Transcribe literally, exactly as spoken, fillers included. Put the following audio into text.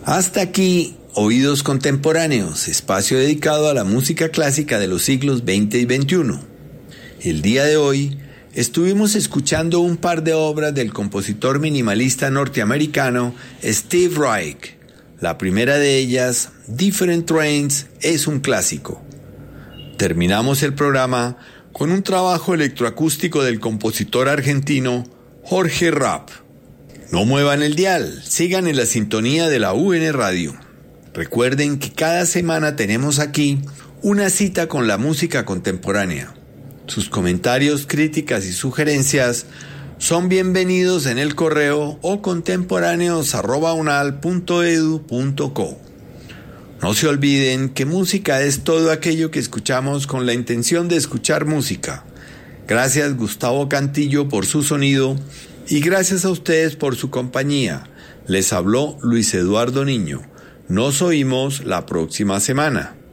Hasta aquí, Oídos Contemporáneos, espacio dedicado a la música clásica de los siglos veinte y veintiuno. El día de hoy estuvimos escuchando un par de obras del compositor minimalista norteamericano Steve Reich. La primera de ellas, Different Trains, es un clásico. Terminamos el programa con un trabajo electroacústico del compositor argentino Jorge Rapp. No muevan el dial, sigan en la sintonía de la U N Radio. Recuerden que cada semana tenemos aquí una cita con la música contemporánea. Sus comentarios, críticas y sugerencias son bienvenidos en el correo o contemporáneos arroba unal punto edu punto co. No se olviden que música es todo aquello que escuchamos con la intención de escuchar música. Gracias Gustavo Cantillo por su sonido y gracias a ustedes por su compañía. Les habló Luis Eduardo Niño. Nos oímos la próxima semana.